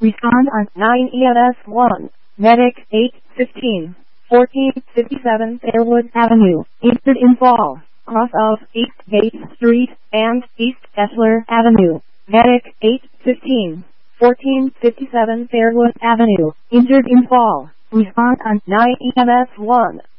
Respond on 9 EMS 1. Medic 815. 1457 Fairwood Avenue, injured in fall, cross of East Gate Street and East Kessler Avenue. Medic 815. 1457 Fairwood Avenue, injured in fall. Respond on 9 EMS 1.